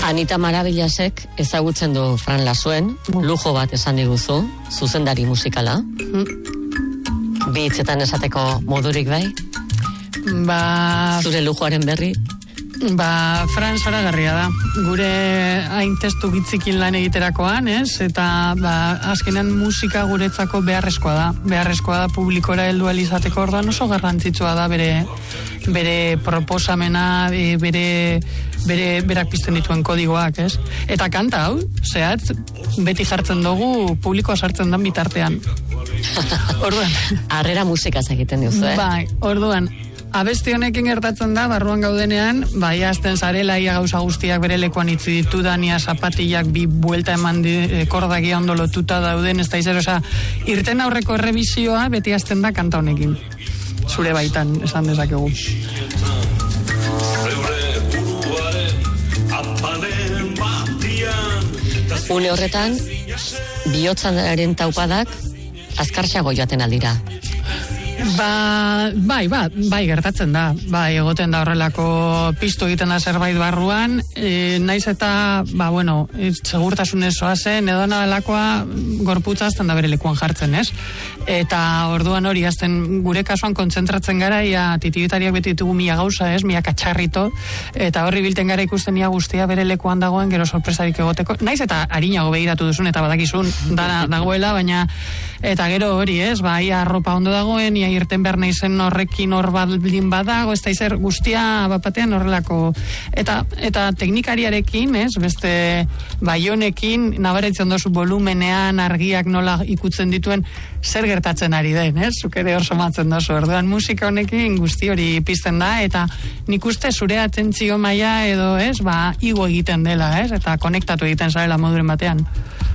Anita Maravillasek ezagutzen du Fran Lasuen, lujo bat esan diguzu, zuzendari musikala. Bi hitzetan esateko modurik bai? Zure lujoaren berri? Fran zoragarria da. Gure hain testu gitzikin lan egiterakoan, ez? Eta azkenean musika guretzako beharrezkoa da. Beharrezkoa da publikora heldu ahal izateko, orduan oso garrantzitsua da bere proposamena, berak pizten dituen kodigoak, ez? Eta kanta hau, zehatz, beti jartzen dugu publikoa sartzen den bitartean. Orduan. Harrera musikaz egiten duzu, Bai, orduan. Abesti honekin gertatzen da, barruan gaudenean, azten zarela ia gauza guztiak bere lekuan itzi ditudania, zapatillak bi buelta eman kordagia ondo lotuta dauden, ez da izero, irten aurreko errebisioa beti azten da kanta honekin. Zure baitan, esan dezakegu. Une horretan, bihotzaren taupadak azkarxago joaten aldira. Bai, gertatzen da. Bai, egoten da horrelako piztu egiten da zerbait barruan, naiz eta, segurtasunez zoazen, edo nabelakoa gorputza azten da bere lekuan jartzen, ez? Eta orduan hori, azten gure kasuan kontzentratzen gara, titibitariak beti ditugu mila gauza, ez? Mila katxarrito, eta horri bilten gara ikusten ia guztia bere lekuan dagoen, gero sorpresarik egoteko. Naiz eta harinago begiratu duzun, eta badakizun, dagoela, baina, eta gero hori, ez? Ia arropa ondo dagoen, ia irten behar naizen horrekin hor baldin badago, ez da izer guztia batean horrelako. Eta teknikariarekin, ez? Beste baionekin, nabaretzen dozu volumenean, argiak nola ikutzen dituen, zer gertatzen ari den, ez? Zuk ere hor somatzen dozu. Orduan musika honekin guzti hori pizten da, eta nik uste zure atentzio maila edo, ez? Igo egiten dela, ez? Eta konektatu egiten zarela moduren batean.